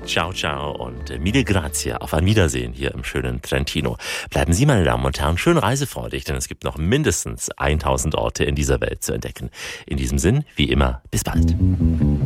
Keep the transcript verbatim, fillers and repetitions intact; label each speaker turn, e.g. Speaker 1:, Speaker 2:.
Speaker 1: Ciao, ciao und mille grazie. Auf ein Wiedersehen hier im schönen Trentino. Bleiben Sie, meine Damen und Herren, schön reisefreudig, denn es gibt noch mindestens tausend Orte in dieser Welt zu entdecken. In diesem Sinn, wie immer, bis bald.